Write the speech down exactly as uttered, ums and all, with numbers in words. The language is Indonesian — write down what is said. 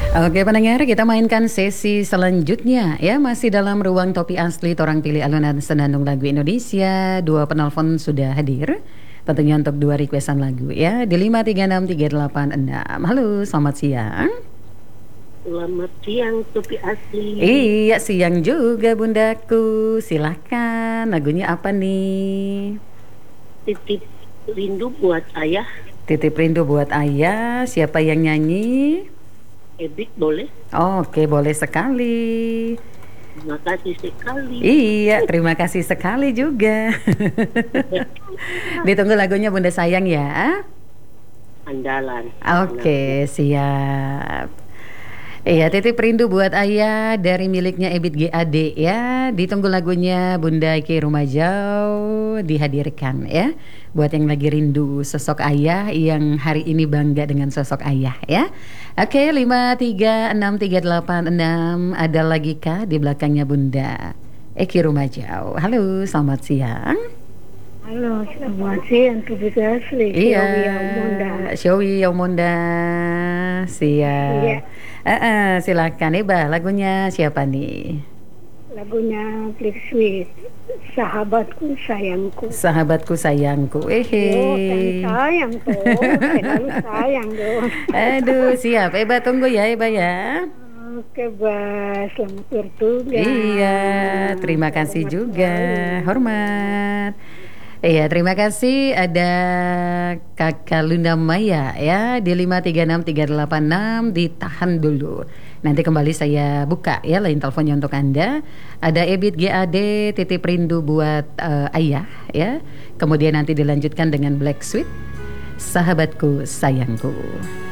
Oke pendengar, kita mainkan sesi selanjutnya ya, masih dalam ruang topi asli Torang Pilih Alunan Senandung Lagu Indonesia. Dua penelpon sudah hadir, tentunya untuk dua requestan lagu ya, di lima tiga enam tiga delapan enam. Halo, selamat siang. Selamat siang topi asli. Iya, siang juga bundaku. Silahkan, lagunya apa nih? Titip rindu buat ayah. Titip rindu buat ayah. Siapa yang nyanyi? Ebit boleh? Oke, boleh sekali. Terima kasih sekali. Iya, terima kasih sekali juga. Ditunggu lagunya Bunda sayang ya. Andalan. Oke, siap. Iya, titip rindu buat ayah dari miliknya Ebit G A D ya. Ditunggu lagunya Bunda Ki Rumajau dihadirkan ya. Buat yang lagi rindu sosok ayah, yang hari ini bangga dengan sosok ayah ya. Oke, lima tiga enam tiga delapan enam. Ada lagi kah di belakangnya Bunda Eki Rumajau? Halo, selamat siang. Halo, selamat siang topi asli. Iya, Showi Yomonda. Siap. Iya. Uh, uh, silakan Iba, lagunya siapa nih? Lagunya Click Sweet, Sahabatku Sayangku. Sahabatku Sayangku. Ehe. Oh, sayang tuh, selalu sayang tuh. Aduh, siap. Iba tunggu ya, Iba ya. Oke, Bas, selamat bertugas. Iya, terima kasih juga. Hormat. Iya, terima kasih. Ada Kakak Lunda Maya ya di lima tiga enam tiga delapan enam. Ditahan dulu. Nanti kembali saya buka ya line teleponnya untuk Anda. Ada Ebit G A D titip rindu buat uh, ayah ya. Kemudian nanti dilanjutkan dengan Black Sweet, Sahabatku Sayangku.